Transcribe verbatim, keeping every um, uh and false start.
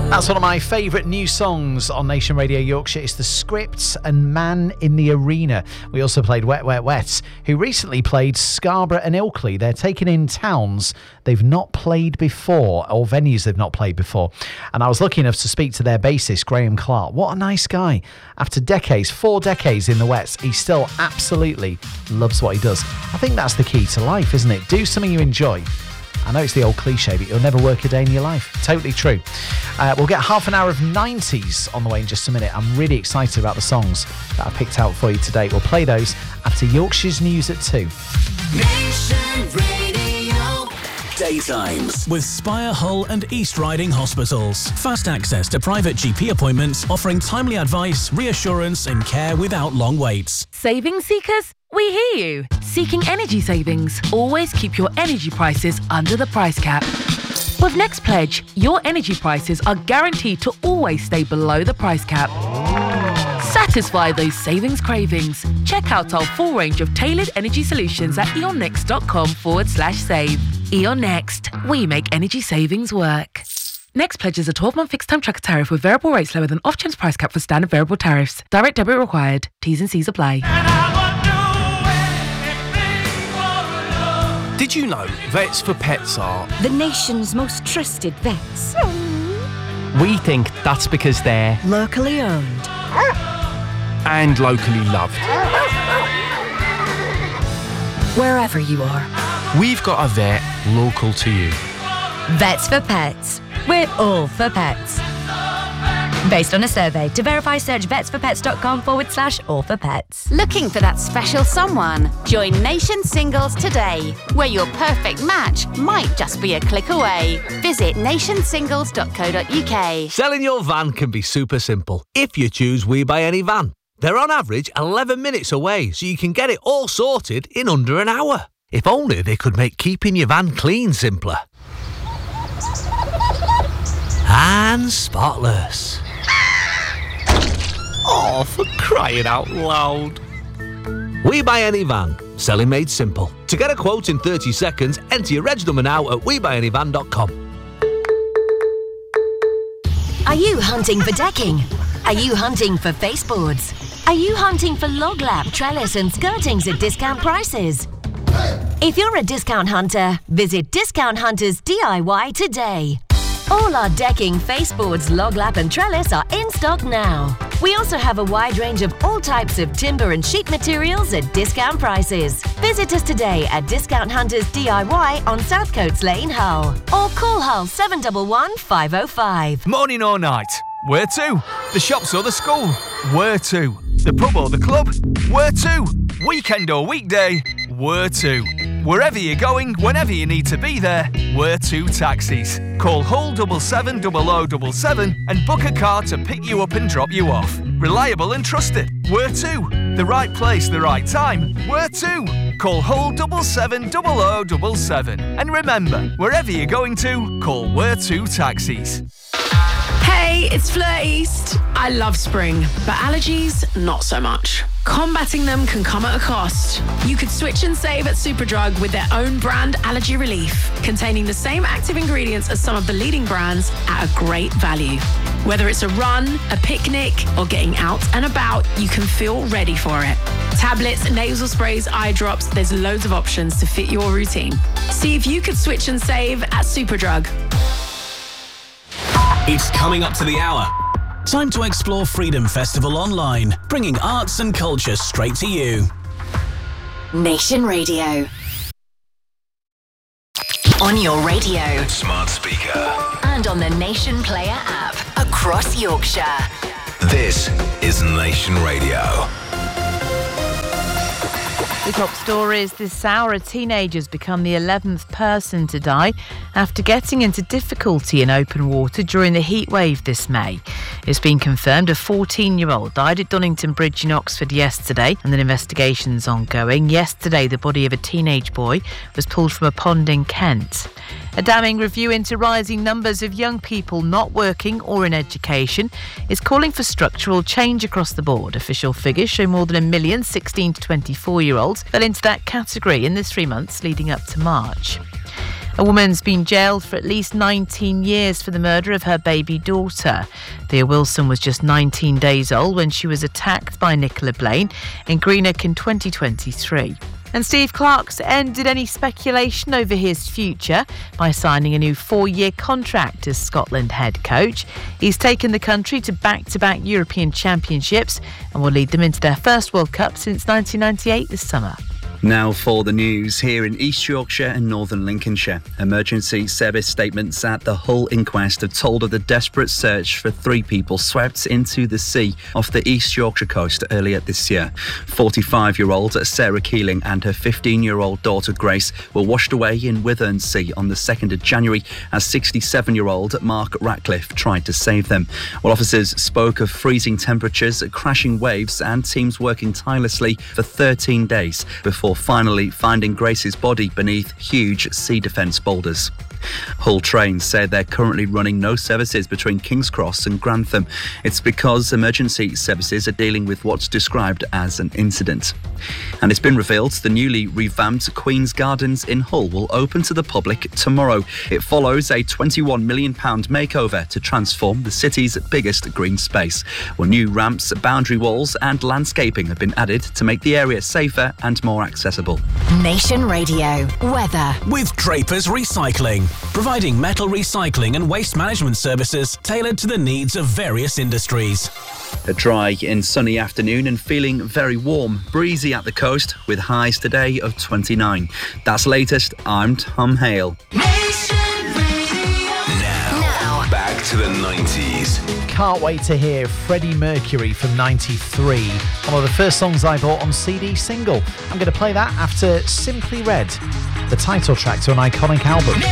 That's one of my favourite new songs on Nation Radio Yorkshire. It's The Scripts and Man in the Arena. We also played Wet Wet Wet, who recently played Scarborough and Ilkley. They're taking in towns they've not played before, or venues they've not played before. And I was lucky enough to speak to their bassist, Graham Clark. What a nice guy. After decades, four decades in the Wets, he still absolutely loves what he does. I think that's the key to life, isn't it? Do something you enjoy. I know it's the old cliche, but you'll never work a day in your life. Totally true. Uh, we'll get half an hour of nineties on the way in just a minute. I'm really excited about the songs that I picked out for you today. We'll play those after Yorkshire's News at two. Nation Radio. Daytimes with Spire, Hull and East Riding Hospitals. Fast access to private G P appointments, offering timely advice, reassurance and care without long waits. Saving seekers? We hear you. Seeking energy savings? Always keep your energy prices under the price cap. With Next Pledge, your energy prices are guaranteed to always stay below the price cap. Satisfy those savings cravings. Check out our full range of tailored energy solutions at eonnext.com forward slash save. Eon Next. We make energy savings work. Next Pledge is a twelve-month fixed-time tracker tariff with variable rates lower than off-chance price cap for standard variable tariffs. Direct debit required. T's and C's apply. Did you know Vets for Pets are the nation's most trusted vets? We think that's because they're locally owned and locally loved. Wherever you are, we've got a vet local to you. Vets for Pets. We're all for pets. Based on a survey. To verify, search vetsforpets.com forward slash all for pets. Looking for that special someone? Join Nation Singles today, where your perfect match might just be a click away. Visit nation singles dot co dot uk. Selling your van can be super simple if you choose We Buy Any Van. They're on average eleven minutes away, so you can get it all sorted in under an hour. If only they could make keeping your van clean simpler. And spotless. Oh, for crying out loud. We Buy Any Van. Selling made simple. To get a quote in thirty seconds, enter your reg number now at we buy any van dot com. Are you hunting for decking? Are you hunting for baseboards? Are you hunting for log lap, trellis and skirtings at discount prices? If you're a discount hunter, visit Discount Hunters D I Y today. All our decking, faceboards, log lap and trellis are in stock now. We also have a wide range of all types of timber and sheet materials at discount prices. Visit us today at Discount Hunters D I Y on South Coates Lane, Hull. Or call Hull seven one one, five oh five. Morning or night? Where to? The shops or the school? Where to? The pub or the club? Where to? Weekend or weekday? Where to? Wherever you're going, whenever you need to be there, Where to Taxis. Call Hull seven seven zero zero seven seven and book a car to pick you up and drop you off. Reliable and trusted. Where to? The right place, the right time. Where to? Call Hull seven seven zero zero seven seven. And remember, wherever you're going to, call Where to Taxis. Hey, it's Fleur East. I love spring, but allergies, not so much. Combating them can come at a cost. You could switch and save at Superdrug with their own brand Allergy Relief, containing the same active ingredients as some of the leading brands at a great value. Whether it's a run, a picnic, or getting out and about, you can feel ready for it. Tablets, nasal sprays, eye drops, there's loads of options to fit your routine. See if you could switch and save at Superdrug. It's coming up to the hour. Time to explore Freedom Festival online, bringing arts and culture straight to you. Nation Radio. On your radio. Smart speaker. And on the Nation Player app. Across Yorkshire. This is Nation Radio. The top stories this hour: a teenager's become the eleventh person to die after getting into difficulty in open water during the heat wave this May. It's been confirmed a fourteen-year-old died at Dunnington Bridge in Oxford yesterday, and an investigation's ongoing. Yesterday, the body of a teenage boy was pulled from a pond in Kent. A damning review into rising numbers of young people not working or in education is calling for structural change across the board. Official figures show more than a million sixteen to twenty-four-year-olds fell into that category in the three months leading up to March. A woman's been jailed for at least nineteen years for the murder of her baby daughter. Thea Wilson was just nineteen days old when she was attacked by Nicola Blaine in Greenock in twenty twenty-three. And Steve Clarke's ended any speculation over his future by signing a new four-year contract as Scotland head coach. He's taken the country to back-to-back European Championships and will lead them into their first World Cup since nineteen ninety-eight this summer. Now for the news here in East Yorkshire and Northern Lincolnshire. Emergency service statements at the Hull inquest have told of the desperate search for three people swept into the sea off the East Yorkshire coast earlier this year. forty-five-year-old Sarah Keeling and her fifteen-year-old daughter Grace were washed away in Withensea on the second of January as sixty-seven-year-old Mark Ratcliffe tried to save them. Well, officers spoke of freezing temperatures, crashing waves and teams working tirelessly for thirteen days before finally finding Grace's body beneath huge sea defence boulders. Hull Trains said they're currently running no services between King's Cross and Grantham. It's because emergency services are dealing with what's described as an incident. And it's been revealed the newly revamped Queen's Gardens in Hull will open to the public tomorrow. It follows a twenty-one million pounds makeover to transform the city's biggest green space, where new ramps, boundary walls and landscaping have been added to make the area safer and more accessible. Nation Radio weather. With Draper's Recycling, providing metal recycling and waste management services tailored to the needs of various industries. A dry and sunny afternoon and feeling very warm, breezy at the coast with highs today of twenty-nine. That's latest. I'm Tom Hale. Now, back to the nineties. Can't wait to hear Freddie Mercury from ninety-three, one of the first songs I bought on C D single. I'm going to play that after Simply Red, the title track to an iconic album.